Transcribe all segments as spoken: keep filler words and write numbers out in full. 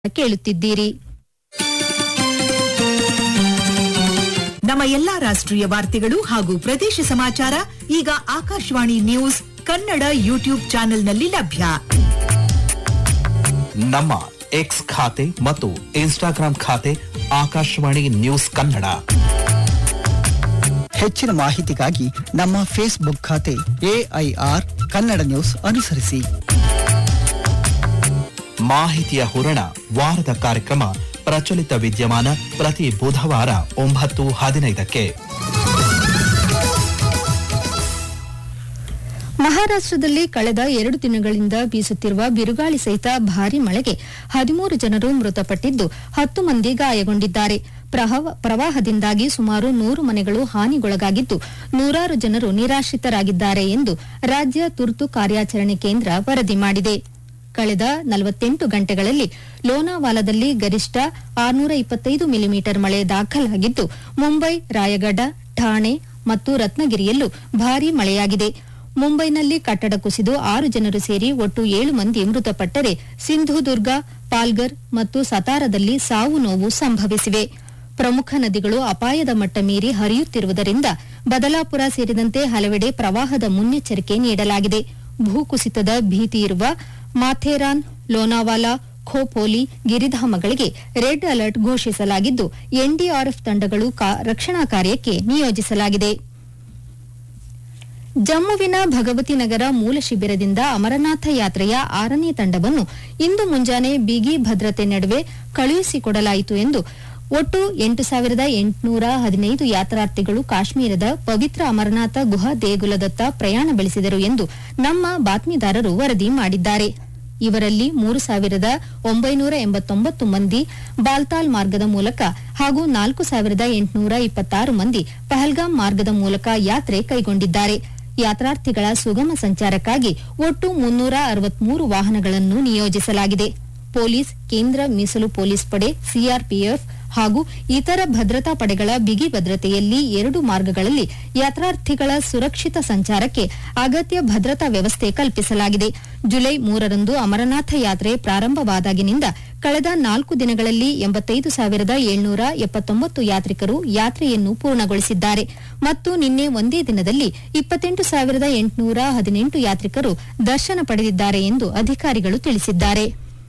ಕೇಳುತ್ತಿದ್ದೀರಿ. ನಮ್ಮ ಎಲ್ಲಾ ರಾಷ್ಟ್ರೀಯ ವಾರ್ತೆಗಳು ಹಾಗೂ ಪ್ರದೇಶ ಸಮಾಚಾರ ಈಗ ಆಕಾಶವಾಣಿ ನ್ಯೂಸ್ ಕನ್ನಡ ಯೂಟ್ಯೂಬ್ ಚಾನೆಲ್ನಲ್ಲಿ ಲಭ್ಯ. ನಮ್ಮ ಎಕ್ಸ್ ಖಾತೆ ಮತ್ತು ಇನ್ಸ್ಟಾಗ್ರಾಂ ಖಾತೆ ಆಕಾಶವಾಣಿ ನ್ಯೂಸ್ ಕನ್ನಡ. ಹೆಚ್ಚಿನ ಮಾಹಿತಿಗಾಗಿ ನಮ್ಮ ಫೇಸ್ಬುಕ್ ಖಾತೆ ಎಐಆರ್ ಕನ್ನಡ ನ್ಯೂಸ್ ಅನುಸರಿಸಿ. ಮಾಹಿತಿಯ ಹೂರಣ ವಾರದ ಕಾರ್ಯಕ್ರಮ ಪ್ರಚಲಿತ ವಿದ್ಯಮಾನ ಪ್ರತಿ ಬುಧವಾರ ಒಂಬತ್ತು ಹದಿನೈದಕ್ಕೆ. ಮಹಾರಾಷ್ಟ್ರದಲ್ಲಿ ಕಳೆದ ಎರಡು ದಿನಗಳಿಂದ ಬೀಸುತ್ತಿರುವ ಬಿರುಗಾಳಿ ಸಹಿತ ಭಾರೀ ಮಳೆಗೆ ಹದಿಮೂರು ಜನರು ಮೃತಪಟ್ಟಿದ್ದು ಹತ್ತು ಮಂದಿ ಗಾಯಗೊಂಡಿದ್ದಾರೆ. ಪ್ರವಾಹದಿಂದಾಗಿ ಸುಮಾರು ನೂರು ಮನೆಗಳು ಹಾನಿಗೊಳಗಾಗಿದ್ದು ನೂರಾರು ಜನರು ನಿರಾಶ್ರಿತರಾಗಿದ್ದಾರೆ ಎಂದು ರಾಜ್ಯ ತುರ್ತು ಕಾರ್ಯಾಚರಣೆ ಕೇಂದ್ರ ವರದಿ ಮಾಡಿದೆ. ಕಳೆದ ನಲವತ್ತೆಂಟು ಗಂಟೆಗಳಲ್ಲಿ ಲೋನಾವಾಲಾದಲ್ಲಿ ಗರಿಷ್ಠ ಆರುನೂರ ಇಪ್ಪತ್ತೈದು ಮಿಲಿಮೀಟರ್ ಮಳೆ ದಾಖಲಾಗಿದ್ದು ಮುಂಬೈ, ರಾಯಗಢ, ಠಾಣೆ ಮತ್ತು ರತ್ನಗಿರಿಯಲ್ಲೂ ಭಾರೀ ಮಳೆಯಾಗಿದೆ. ಮುಂಬೈನಲ್ಲಿ ಕಟ್ಟಡ ಕುಸಿದು ಆರು ಜನರು ಸೇರಿ ಒಟ್ಟು ಏಳು ಮಂದಿ ಮೃತಪಟ್ಟರೆ ಸಿಂಧುದುರ್ಗ, ಪಾಲ್ಗರ್ ಮತ್ತು ಸತಾರದಲ್ಲಿ ಸಾವು ನೋವು ಸಂಭವಿಸಿವೆ. ಪ್ರಮುಖ ನದಿಗಳು ಅಪಾಯದ ಮಟ್ಟ ಮೀರಿ ಹರಿಯುತ್ತಿರುವುದರಿಂದ ಬದಲಾಪುರ ಸೇರಿದಂತೆ ಹಲವೆಡೆ ಪ್ರವಾಹದ ಮುನ್ನೆಚ್ಚರಿಕೆ ನೀಡಲಾಗಿದೆ. ಭೂಕುಸಿತದ ಭೀತಿಯಿರುವ Matheran, Lonavala, Khopoli, ಗಿರಿಧಾಮಗಳಿಗೆ red alert ಘೋಷಿಸಲಾಗಿದ್ದು NDRF ತಂಡಗಳು ರಕ್ಷಣಾ ಕಾರ್ಯಕ್ಕೆ ನಿಯೋಜಿಸಲಾಗಿದೆ. ಜಮ್ಮುವಿನ ಭಗವತಿ ನಗರ ಮೂಲ ಶಿಬಿರದಿಂದ ಅಮರನಾಥ ಯಾತ್ರೆಯ ಆರನೇ ತಂಡವನ್ನು ಇಂದು ಮುಂಜಾನೆ ಬಿಗಿ ಭದ್ರತೆ ನಡುವೆ ಕಳುಹಿಸಿಕೊಡಲಾಯಿತು ಎಂದು ಒಟ್ಟು ಎಂಟು ಸಾವಿರದ ಎಂಟುನೂರ ಹದಿನೈದು ಯಾತ್ರಾರ್ಥಿಗಳು ಕಾಶ್ಮೀರದ ಪವಿತ್ರ ಅಮರನಾಥ ಗುಹಾ ದೇಗುಲದತ್ತ ಪ್ರಯಾಣ ಬೆಳೆಸಿದರು ಎಂದು ನಮ್ಮ ಬಾತ್ಮೀದಾರರು ವರದಿ ಮಾಡಿದ್ದಾರೆ. ಇವರಲ್ಲಿ ಮೂರು ಸಾವಿರದ ಒಂಬೈನೂರ ಎಂಬತ್ತೊಂಬತ್ತು ಮಂದಿ ಬಾಲ್ತಾಲ್ ಮಾರ್ಗದ ಮೂಲಕ ಹಾಗೂ ನಾಲ್ಕು ಸಾವಿರದ ಎಂಟುನೂರ ಇಪ್ಪತ್ತಾರು ಮಂದಿ ಪಹಲ್ಗಾಮ್ ಮಾರ್ಗದ ಮೂಲಕ ಯಾತ್ರೆ ಕೈಗೊಂಡಿದ್ದಾರೆ. ಯಾತ್ರಾರ್ಥಿಗಳ ಸುಗಮ ಸಂಚಾರಕ್ಕಾಗಿ ಒಟ್ಟು ಮುನ್ನೂರ ಅರವತ್ಮೂರು ವಾಹನಗಳನ್ನು ನಿಯೋಜಿಸಲಾಗಿದೆ. ಪೊಲೀಸ್, ಕೇಂದ್ರ ಮೀಸಲು ಪೊಲೀಸ್ ಪಡೆ, ಸಿಆರ್ಪಿಎಫ್ ಹಾಗೂ ಇತರ ಭದ್ರತಾ ಪಡೆಗಳ ಬಿಗಿ ಭದ್ರತೆಯಲ್ಲಿ ಎರಡು ಮಾರ್ಗಗಳಲ್ಲಿ ಯಾತ್ರಾರ್ಥಿಗಳ ಸುರಕ್ಷಿತ ಸಂಚಾರಕ್ಕೆ ಅಗತ್ಯ ಭದ್ರತಾ ವ್ಯವಸ್ಥೆ ಕಲ್ಪಿಸಲಾಗಿದೆ. ಜುಲೈ ಮೂರರಂದು ಅಮರನಾಥ ಯಾತ್ರೆ ಪ್ರಾರಂಭವಾದಾಗಿನಿಂದ ಕಳೆದ ನಾಲ್ಕು ದಿನಗಳಲ್ಲಿ ಎಂಬತ್ತೈದು ಸಾವಿರದ ಏಳ್ನೂರ ಎಪ್ಪತ್ತೊಂಬತ್ತು ಯಾತ್ರಿಕರು ಯಾತ್ರೆಯನ್ನು ಪೂರ್ಣಗೊಳಿಸಿದ್ದಾರೆ ಮತ್ತು ನಿನ್ನೆ ಒಂದೇ ದಿನದಲ್ಲಿ ಇಪ್ಪತ್ತೆಂಟು ಸಾವಿರದ ಎಂಟುನೂರ ಹದಿನೆಂಟು ಯಾತ್ರಿಕರು ದರ್ಶನ ಪಡೆದಿದ್ದಾರೆ ಎಂದು ಅಧಿಕಾರಿಗಳು ತಿಳಿಸಿದ್ದಾರೆ.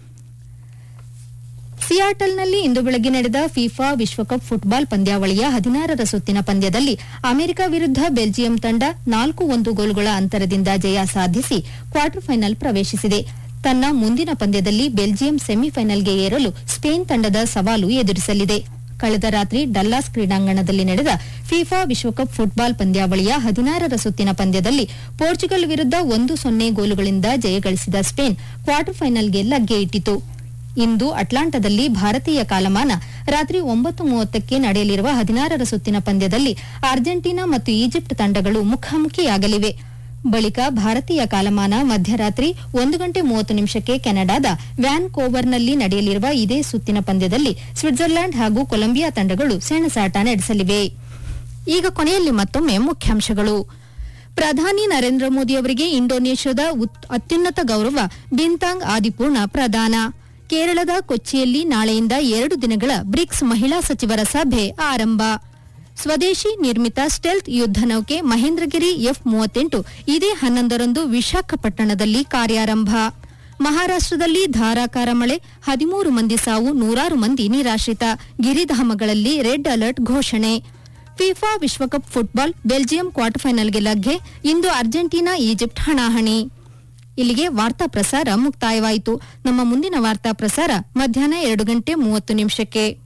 ಸಿಯಾಟಲ್ನಲ್ಲಿ ಇಂದು ಬೆಳಗ್ಗೆ ನಡೆದ ಫಿಫಾ ವಿಶ್ವಕಪ್ ಫುಟ್ಬಾಲ್ ಪಂದ್ಯಾವಳಿಯ ಹದಿನಾರರ ಸುತ್ತಿನ ಪಂದ್ಯದಲ್ಲಿ ಅಮೆರಿಕ ವಿರುದ್ಧ ಬೆಲ್ಜಿಯಂ ತಂಡ ನಾಲ್ಕು ಒಂದು ಗೋಲುಗಳ ಅಂತರದಿಂದ ಜಯ ಸಾಧಿಸಿ ಕ್ವಾರ್ಟರ್ ಫೈನಲ್ ಪ್ರವೇಶಿಸಿದೆ. ತನ್ನ ಮುಂದಿನ ಪಂದ್ಯದಲ್ಲಿ ಬೆಲ್ಜಿಯಂ ಸೆಮಿಫೈನಲ್ಗೆ ಏರಲು ಸ್ಪೇನ್ ತಂಡದ ಸವಾಲು ಎದುರಿಸಲಿದೆ. ಕಳೆದ ರಾತ್ರಿ ಡಲ್ಲಾಸ್ ಕ್ರೀಡಾಂಗಣದಲ್ಲಿ ನಡೆದ ಫಿಫಾ ವಿಶ್ವಕಪ್ ಫುಟ್ಬಾಲ್ ಪಂದ್ಯಾವಳಿಯ ಹದಿನಾರರ ಸುತ್ತಿನ ಪಂದ್ಯದಲ್ಲಿ ಪೋರ್ಚುಗಲ್ ವಿರುದ್ಧ ಒಂದು ಸೊನ್ನೆ ಗೋಲುಗಳಿಂದ ಜಯಗಳಿಸಿದ ಸ್ಪೇನ್ ಕ್ವಾರ್ಟರ್ ಫೈನಲ್ಗೆ ಲಗ್ಗೆ ಇಟ್ಟಿತು. ಇಂದು ಅಟ್ಲಾಂಟಾದಲ್ಲಿ ಭಾರತೀಯ ಕಾಲಮಾನ ರಾತ್ರಿ ಒಂಬತ್ತು ಮೂವತ್ತಕ್ಕೆ ನಡೆಯಲಿರುವ ಹದಿನಾರರ ಸುತ್ತಿನ ಪಂದ್ಯದಲ್ಲಿ ಅರ್ಜೆಂಟೀನಾ ಮತ್ತು ಈಜಿಪ್ಟ್ ತಂಡಗಳು ಮುಖಾಮುಖಿಯಾಗಲಿವೆ. ಬಳಿಕ ಭಾರತೀಯ ಕಾಲಮಾನ ಮಧ್ಯರಾತ್ರಿ ಒಂದು ಗಂಟೆ ಮೂವತ್ತು ನಿಮಿಷಕ್ಕೆ ಕೆನಡಾದ ವ್ಯಾನ್ ಕೋವರ್ನಲ್ಲಿ ನಡೆಯಲಿರುವ ಇದೇ ಸುತ್ತಿನ ಪಂದ್ಯದಲ್ಲಿ ಸ್ವಿಟ್ಜರ್ಲೆಂಡ್ ಹಾಗೂ ಕೊಲಂಬಿಯಾ ತಂಡಗಳು ಸೆಣಸಾಟ ನಡೆಸಲಿವೆ. ಈಗ ಕೊನೆಯಲ್ಲಿ ಮತ್ತೊಮ್ಮೆ ಮುಖ್ಯಾಂಶಗಳು. ಪ್ರಧಾನಿ ನರೇಂದ್ರ ಮೋದಿ ಅವರಿಗೆ ಇಂಡೋನೇಷ್ಯಾದ ಅತ್ಯುನ್ನತ ಗೌರವ ಬಿಂತಾಂಗ್ ಆದಿಪೂರ್ಣ ಪ್ರದಾನ. ಕೇರಳದ ಕೊಚ್ಚಿಯಲ್ಲಿ ನಾಳೆಯಿಂದ ಎರಡು ದಿನಗಳ ಬ್ರಿಕ್ಸ್ ಮಹಿಳಾ ಸಚಿವರ ಸಭೆ ಆರಂಭ. ಸ್ವದೇಶಿ ನಿರ್ಮಿತ ಸ್ಟೆಲ್ತ್ ಯುದ್ಧ ನೌಕೆ ಮಹೇಂದ್ರಗಿರಿ ಎಫ್ ಮೂವತ್ತೆಂಟು ಇದೇ ಹನ್ನೊಂದರಂದು ವಿಶಾಖಪಟ್ಟಣದಲ್ಲಿ ಕಾರ್ಯಾರಂಭ. ಮಹಾರಾಷ್ಟ್ರದಲ್ಲಿ ಧಾರಾಕಾರ ಮಳೆ, ಹದಿಮೂರು ಮಂದಿ ಸಾವು, ನೂರಾರು ಮಂದಿ ನಿರಾಶ್ರಿತ, ಗಿರಿಧಾಮಗಳಲ್ಲಿ ರೆಡ್ ಅಲರ್ಟ್ ಘೋಷಣೆ. ಫಿಫಾ ವಿಶ್ವಕಪ್ ಫುಟ್ಬಾಲ್ ಬೆಲ್ಜಿಯಂ ಕ್ವಾರ್ಟರ್ ಫೈನಲ್ಗೆ ಲಗ್ಗೆ, ಇಂದು ಅರ್ಜೆಂಟೀನಾ ಈಜಿಪ್ಟ್ ಹಣಾಹಣಿ. ಇಲ್ಲಿಗೆ ವಾರ್ತಾ ಪ್ರಸಾರ ಮುಕ್ತಾಯವಾಯಿತು. ನಮ್ಮ ಮುಂದಿನ ವಾರ್ತಾ ಪ್ರಸಾರ ಮಧ್ಯಾಹ್ನ ಎರಡು ಗಂಟೆ ಮೂವತ್ತು ನಿಮಿಷಕ್ಕೆ.